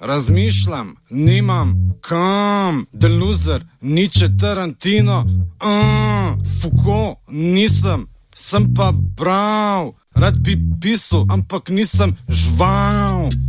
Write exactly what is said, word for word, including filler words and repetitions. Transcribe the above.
razmišljam, nimam kam, Deluzer, Nietzsche, Tarantino, uh, Foucault, nisem, sem pa bral, rad bi pisal, ampak nisem žval.